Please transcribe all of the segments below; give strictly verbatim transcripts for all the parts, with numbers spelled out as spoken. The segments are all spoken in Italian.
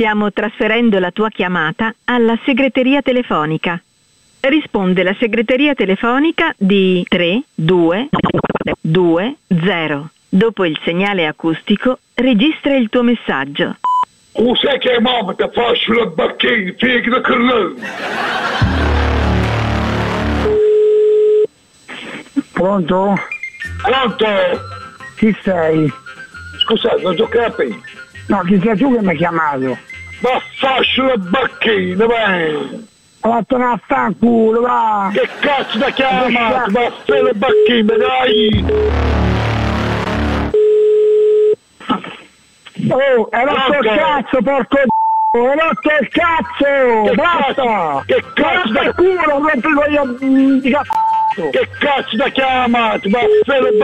Stiamo trasferendo la tua chiamata alla segreteria telefonica. Risponde la segreteria telefonica di tre due due zero. Dopo il segnale acustico, registra il tuo messaggio. O sai che mamma ti faccio la bacchina, figa da carlone. Pronto? Pronto? Chi sei? Scusate, non ho capito. No, chi sei tu che mi hai chiamato? Ma faccio la bacchina, vai! Vattene a fanculo, va! Che cazzo da chiamato? Ma fai la bacchina, dai! Oh, hai rotto il cazzo, porco d***o! Hai rotto il cazzo! Che Basta! cazzo? Che cazzo da culo, rompi coglioni di cazzo! Che cazzo da chiamato? Ma fai la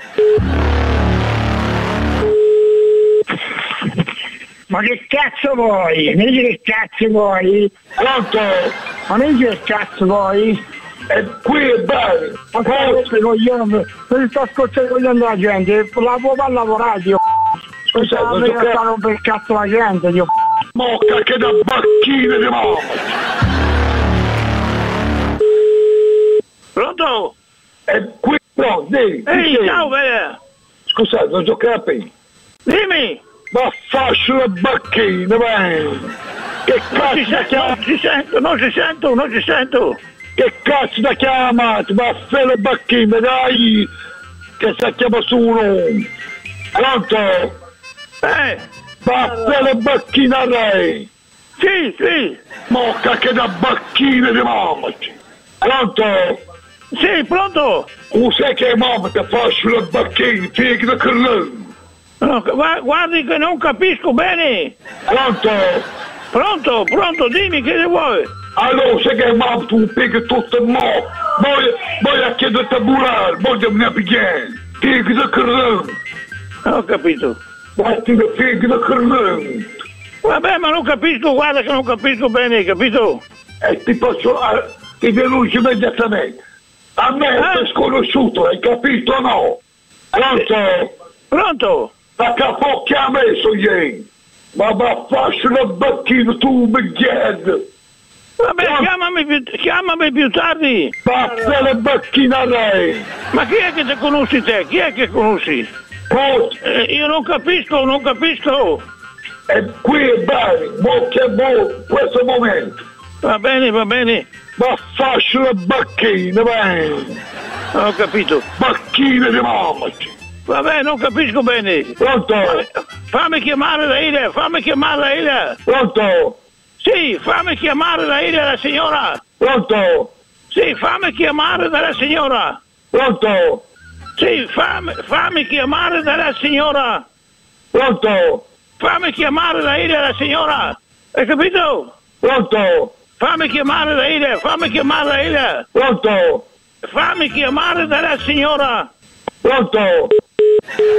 Ma che cazzo vuoi? Mi dici che cazzo vuoi? Pronto? Ma mi dici che cazzo vuoi? E qui è bene! Ma che rompi coglioni? Non sto ascoltando i coglioni della gente, la può far lavorare, io! Scusate, non non so che... sto a rompere il cazzo la gente, io! Mocca che da bacchine di mamma! Pronto? E qui, no, dì! Ehi, ciao, bene! Scusate, non ho capito! Dimmi! Ma faccio la bacchina, vai! Che Non si, cazzo da sento, non si sento, non si sento, non si sento! Che cazzo da chiamato? Ma fai la bacchina, dai! Che si chiama su uno! Pronto? Eh! Ma fai la bacchina, lei! Sì, sì! Mocca che da bacchina di mamma! Pronto? Sì, pronto? O sai che mamma ti faccio la bacchina, figa da carlone! No, gu- guardi che non capisco bene! Pronto? Pronto, pronto, dimmi che ne vuoi? Allora, sai che mamma tu piega tutto il mo, poi, poi a chiedere a burare, poi devi ne pigliare, figa da carlone, Non ho capito. batti da figa da carlone, Vabbè, ma non capisco, guarda che non capisco bene, capito? e ti posso, eh, ti denuncio immediatamente, a me Eh? è sconosciuto, hai capito o no? Pronto? Pronto? Ma che focchi ha messo ieri? Ma va faccio la bacchina tu mi chiedi, Vabbè, No. chiamami più, chiamami più tardi! ma fai la bacchina lei, Ma chi è che ti conosci te? Chi è che conosci? poi, Eh, io non capisco, non capisco! e qui è bene, mo che mo, questo momento. Va bene, va bene, Ma faccio la bacchina, vai! ho capito. Bacchina di mamma! Vabbè, non capisco bene. Pronto? Fammi chiamare da Ida, fammi chiamare da Ida. Pronto? Sì, fammi chiamare da Ida la signora. Pronto? Sì, fammi chiamare dalla signora. Pronto? Sì, fammi, fammi chiamare dalla signora. Pronto? Fammi chiamare da Ida la signora. Hai capito? Pronto? Fammi chiamare da Ida, fammi chiamare da Ida. Pronto? Fammi chiamare dalla signora. Pronto?